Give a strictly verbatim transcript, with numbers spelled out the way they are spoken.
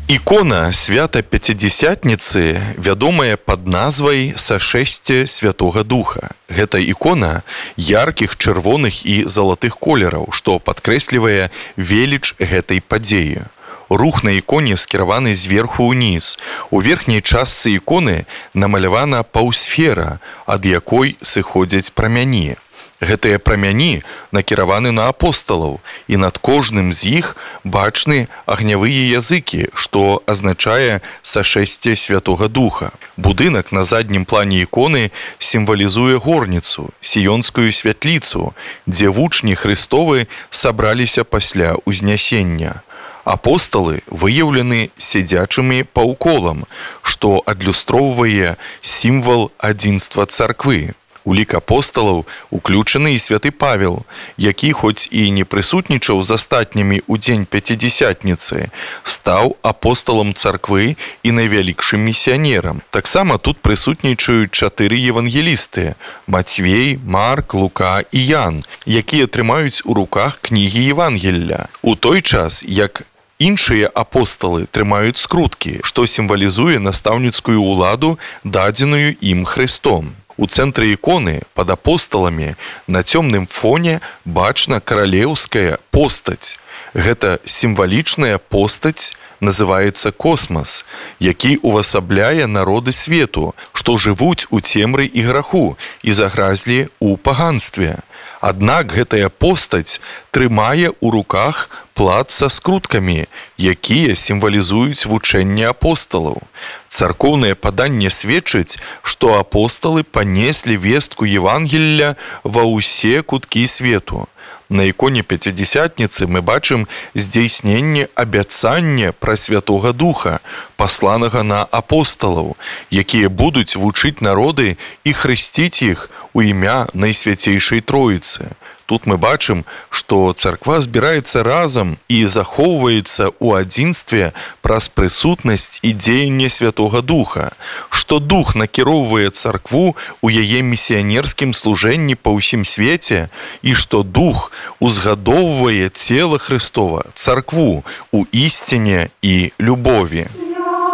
Ікона свята Пяцідзясятніцы вядомая пад назвай «Сашэсце Святога Духа». Гэта ікона яркіх чырвоных і залатых колераў, што падкрэслівае веліч гэтай падзеі. Рух на іконе скіраваны зверху ўніз. У верхняй частцы іконы намалявана паўсфера, ад якой сыходзяць прамяні. Гэтыя прамяні накіраваны на апосталаў, і над кожным з іх бачны агнявыя языкі, што азначае сашэсце Святога Духа. Будынак на заднім плане іконы сімвалізуе горніцу, сіёнскую святліцу, дзе вучні Христовы сабраліся пасля узнясення. Апосталы выяўлены сядзячымі паўколам, што адлюстроўвае сімвал адзінства царквы. У лік апосталаў уключаны і святы Павел, які хоць і не прысутнічаў з астатнімі ў дзень Пяцідзясятніцы, стаў апосталам царквы і найвялікшым місіянерам. Таксама тут прысутнічаюць чатыры евангелісты – Мацвей, Марк, Лука і Ян, якія трымаюць у руках кнігі Євангелля. У той час, як іншыя апосталы трымаюць скруткі, што сімвалізуе настаўніцкую ўладу, дадзеную ім Христом. У цэнтры іконы пад апосталамі на цёмным фоне бачна каралеўская постаць. Гэта сімвалічная постаць называецца космас, які увасабляе народы свету, што жывуць у цемры і граху і загразлі ў паганстве. Аднак гэтая постаць трымае ў руках плат са скруткамі, якія сімвалізуюць вучэнне апосталаў. Царкоўнае паданне сведчыць, што апосталы панеслі вестку Євангелля ва ўсе куткі свету. На іконе Пяцідзясятніцы мы бачым здзейсненне абяцання пра Святога Духа, пасланага на апосталаў, якія будуць вучыць народы і хрысціць іх у імя Найсвяцейшай Троіцы. Тут мы бачым, што царква збіраецца разам і захоўваецца ў адзінстве праз прысутнасць і дзеянне Святога Духа, што Дух накіроўвае царкву ў яе місіянерскім служэнні па ўсім свеце і што Дух узгадоўвае цела Христова, царкву, у ісціне і любові.